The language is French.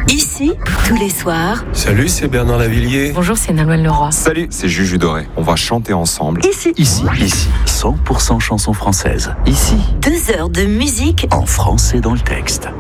Ici, tous les soirs. Salut, c'est Bernard Lavillier. Bonjour, c'est Nolwenn Leroy. Salut, c'est Juju Doré. On va chanter ensemble. Ici. 100% chansons françaises. Ici, 2 heures de musique en français dans le texte.